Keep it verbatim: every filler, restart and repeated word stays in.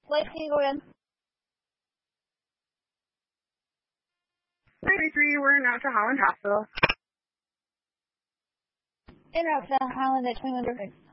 喂，是一个人。 ninety-three, we're now to Holland Hospital. En route to Holland at Twin Wonder.